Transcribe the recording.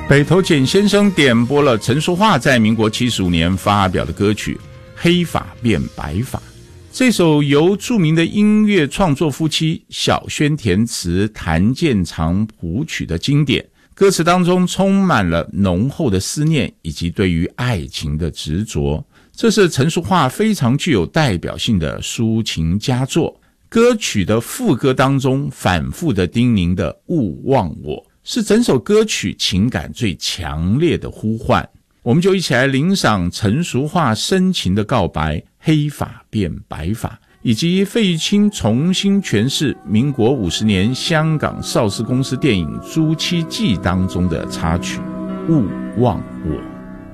北投简先生点播了陈淑桦在民国75年发表的歌曲《黑发变白发》。这首由著名的音乐创作夫妻小轩填词、谭健常谱曲的经典，歌词当中充满了浓厚的思念以及对于爱情的执着。这是陈淑桦非常具有代表性的抒情佳作。歌曲的副歌当中反复的叮咛的勿忘我，是整首歌曲情感最强烈的呼唤。我们就一起来领赏陈淑桦深情的告白《黑发变白发》，以及费玉清重新诠释民国50年香港邵氏公司电影《朱漆记》当中的插曲《勿忘我》。